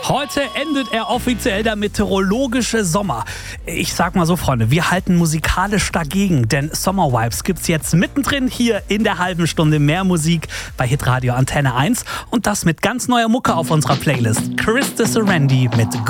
Heute endet er offiziell der meteorologische Sommer. Ich sag mal so, Freunde, wir halten musikalisch dagegen, denn Summer Vibes gibt's jetzt mittendrin hier in der halben Stunde mehr Musik bei Hitradio Antenne 1 und das mit ganz neuer Mucke auf unserer Playlist. Chris de Serendi mit